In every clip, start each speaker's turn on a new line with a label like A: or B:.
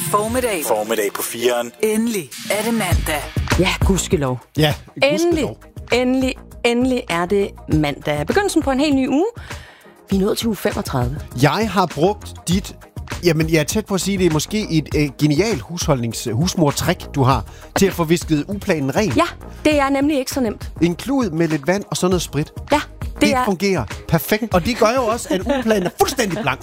A: Formiddag på 4'eren. Endelig er det mandag.
B: Ja, gudskelov.
C: Ja, gudskelov.
B: Endelig er det mandag. Begyndelsen på en helt ny uge. Vi er nået til uge 35.
C: Jeg har brugt dit... Jamen, jeg er tæt på at sige, det er måske et genialt husmortrik, du har, til at få visket uplanen ren.
B: Ja, det er nemlig ikke så nemt.
C: En klud med lidt vand og sådan noget sprit.
B: Ja,
C: det fungerer perfekt. Og det gør jo også, at uplanen er fuldstændig blank.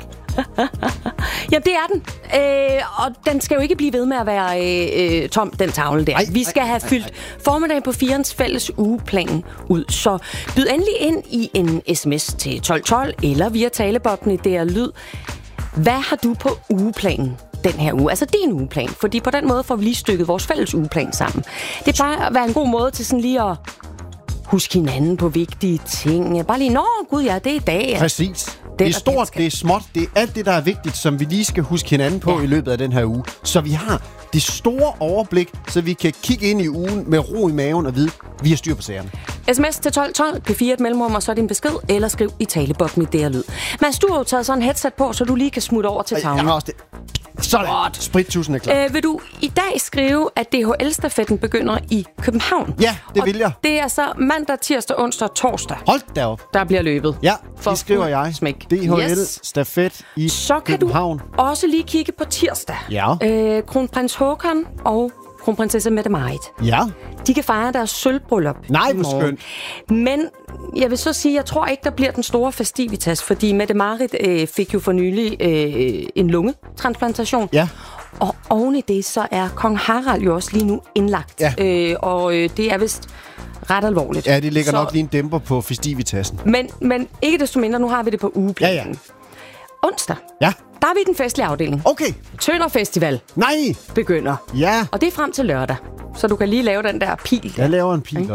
B: Jamen, det er den. Og den skal jo ikke blive ved med at være tom, den tavle der. Vi skal have fyldt formiddag på 4'erens fælles ugeplan ud. Så byd endelig ind i en sms til 1212 eller via talebobben i DR Lyd. Hvad har du på ugeplanen den her uge? Altså din ugeplan. Fordi på den måde får vi lige stykket vores fælles ugeplan sammen. Det plejer at være en god måde til sådan lige at huske hinanden på vigtige ting. Bare lige, gud ja, det er i dag.
C: Præcis. Det er stort, det er småt, det er alt det, der er vigtigt, som vi lige skal huske hinanden på i løbet af den her uge. Så vi har det store overblik, så vi kan kigge ind i ugen med ro i maven og vide, vi har styr på sagerne.
B: SMS til 1212, P4 et mellemrum, og så din besked, eller skriv i talebobben i DR Lyd. Mads, du har jo taget sådan en headset på, så du lige kan smutte over til tavlen.
C: Jeg har også det. Sådan. Sprittusen er klar.
B: Vil du i dag skrive, at DHL-stafetten begynder i København?
C: Ja, det vil jeg.
B: Det er så mandag, tirsdag, onsdag og torsdag.
C: Hold da op.
B: Der bliver løbet.
C: Ja, det skriver jeg.
B: Smæk.
C: DHL-stafet i
B: så kan
C: København.
B: Du også lige kigge på tirsdag.
C: Ja.
B: Kronprins Håkon og kronprinsesse Mette-Marit.
C: Ja.
B: De kan fejre deres sølvbryllup.
C: Nej, hvor skønt.
B: Men jeg vil så sige, jeg tror ikke, der bliver den store festivitas, fordi Mette-Marit fik jo for nylig en lungetransplantation.
C: Ja.
B: Og oven i det, så er kong Harald jo også lige nu indlagt.
C: Ja.
B: Og det er vist ret alvorligt.
C: Ja, det ligger nok lige en dæmper på festivitasen.
B: Men ikke desto mindre, nu har vi det på ugeplanen.
C: Ja.
B: Onsdag.
C: Ja.
B: Der er vi i den festlige afdeling.
C: Okay.
B: Tønder Festival.
C: Nej.
B: Begynder.
C: Ja.
B: Og det er frem til lørdag. Så du kan lige lave den der pil.
C: Jeg laver en pil også.